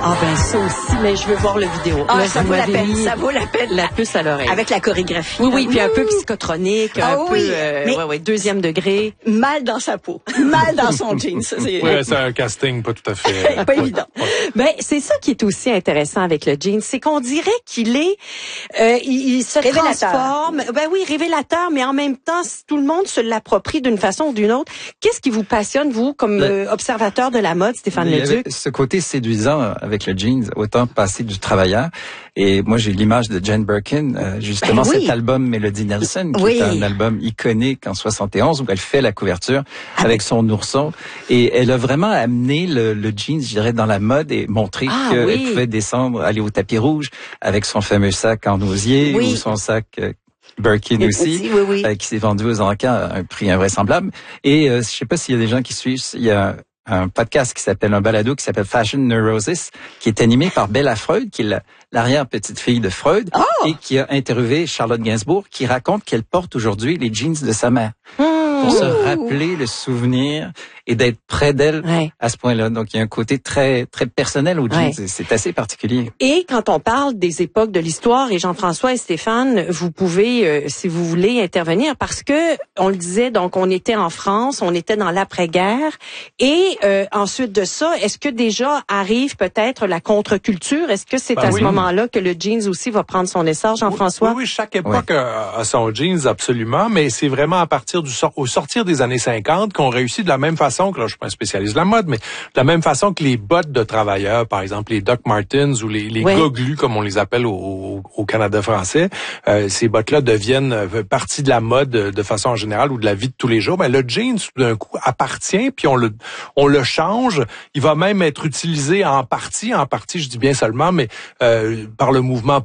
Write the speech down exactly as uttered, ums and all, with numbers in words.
Ah ben ça aussi, mais je veux voir le vidéo. Ah, Là, ça vous vaut la m'avez peine, mis ça vaut la peine. La puce à l'oreille. Avec la chorégraphie. Oui, oui, puis un Ouh. peu psychotronique, Ah un oui, peu, euh, mais- ouais, ouais, deuxième degré. Mal dans sa peau. Mal dans son jean. Ça, c'est Oui, c'est un casting pas tout à fait... pas évident. Ben c'est ça qui est aussi intéressant avec le jean, c'est qu'on dirait qu'il est, euh, il, il se Révélateur. transforme. Ben oui, révélateur, mais en même temps, si tout le monde se l'approprie d'une façon ou d'une autre. Qu'est-ce qui vous passionne, vous, comme euh, observateur de la mode, Stéphane Il y avait Leduc? ce côté séduisant avec le jeans, autant passer du travailleur. Et moi, j'ai l'image de Jane Birkin, euh, justement, Ben oui. cet album Melody Nelson, qui Oui. est un album iconique en soixante et onze, où elle fait la couverture avec son ourson. Et elle a vraiment amené le, le jeans, je dirais, dans la mode et montré Ah, qu'elle oui. pouvait descendre, aller au tapis rouge avec son fameux sac en osier Oui. ou son sac euh, Birkin aussi, Oui, oui. euh, qui s'est vendu aux encarts à un prix invraisemblable. Et euh, je sais pas s'il y a des gens qui suivent, il y a un podcast qui s'appelle, un balado qui s'appelle Fashion Neurosis, qui est animé par Bella Freud, qui est la- l'arrière-petite-fille de Freud, Oh! et qui a interviewé Charlotte Gainsbourg, qui raconte qu'elle porte aujourd'hui les jeans de sa mère. Pour se rappeler le souvenir et d'être près d'elle Ouais. à ce point-là. Donc, il y a un côté très très personnel aux jeans. Ouais. C'est- C'est assez particulier. Et quand on parle des époques de l'histoire, et Jean-François et Stéphane, vous pouvez, euh, si vous voulez, intervenir parce que, on le disait, donc on était en France, on était dans l'après-guerre, et euh, ensuite de ça, est-ce que déjà arrive peut-être la contre-culture? Est-ce que c'est Ben à oui. ce moment-là que le jeans aussi va prendre son essor, Jean-François? Oui, oui, chaque époque a, a son jeans, absolument, mais c'est vraiment à partir du sor- au sortir des années cinquante qu'on réussit de la même façon que, là, je suis pas un spécialiste de la mode, mais de la même façon que les bottes de travailleurs, par exemple les Doc Martens ou les, les Ouais. goglus, comme on les appelle au, au, au Canada français, euh, ces bottes-là deviennent euh, partie de la mode de, de façon générale ou de la vie de tous les jours. Ben, le jeans, tout d'un coup, appartient, puis on le, on le change. Il va même être utilisé en partie, en partie, je dis bien seulement, mais euh, par le mouvement